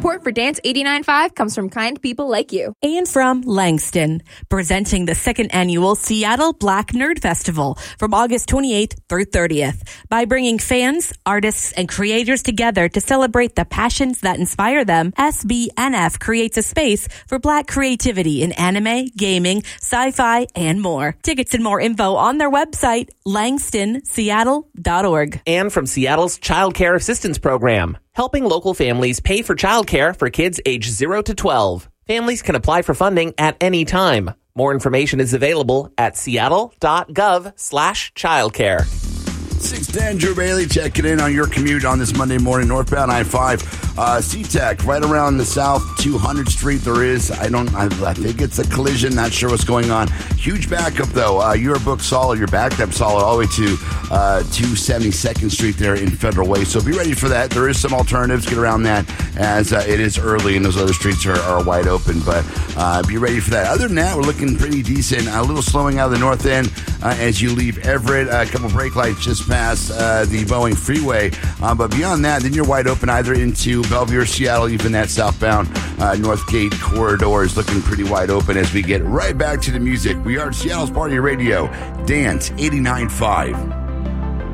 Support for Dance 89.5 comes from kind people like you. And from Langston, presenting the second annual Seattle Black Nerd Festival from August 28th through 30th. By bringing fans, artists, and creators together to celebrate the passions that inspire them, SBNF creates a space for Black creativity in anime, gaming, sci-fi, and more. Tickets and more info on their website, langstonseattle.org. And from Seattle's Child Care Assistance Program, helping local families pay for childcare for kids age 0 to 12. Families can apply for funding at any time. More information is available at seattle.gov/childcare. 610, Drew Bailey checking in on your commute on this Monday morning, northbound I-5. SeaTac, right around the South 200th Street. There is, I think it's a collision, not sure what's going on. Huge backup, though. You're booked solid, you're backed up solid all the way to 272nd Street there in Federal Way. So be ready for that. There is some alternatives. Get around that as it is early and those other streets are wide open. But be ready for that. Other than that, we're looking pretty decent. A little slowing out of the north end as you leave Everett. A couple brake lights just past the Boeing Freeway. But beyond that, then you're wide open either into Bellevue or Seattle, even that southbound Northgate corridor is looking pretty wide open as we get right back to the music. We are Seattle's Party Radio, Dance 89.5.